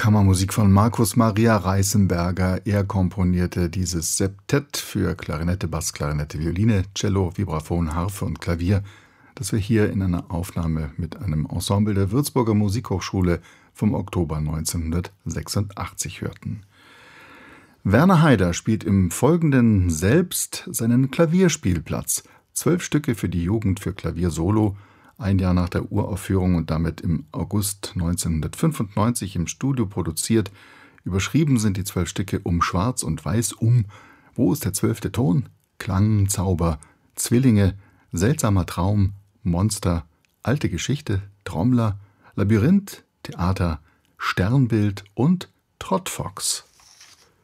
Kammermusik von Markus Maria Reißenberger. Er komponierte dieses Septett für Klarinette, Bassklarinette, Violine, Cello, Vibraphon, Harfe und Klavier, das wir hier in einer Aufnahme mit einem Ensemble der Würzburger Musikhochschule vom Oktober 1986 hörten. Werner Haider spielt im Folgenden selbst seinen Klavierspielplatz. 12 Stücke für die Jugend für Klavier Solo, ein Jahr nach der Uraufführung und damit im August 1995 im Studio produziert. Überschrieben sind die 12 Stücke um Schwarz und Weiß, Wo ist der 12. Ton? Klang, Zauber, Zwillinge, Seltsamer Traum, Monster, Alte Geschichte, Trommler, Labyrinth, Theater, Sternbild und Trottfox.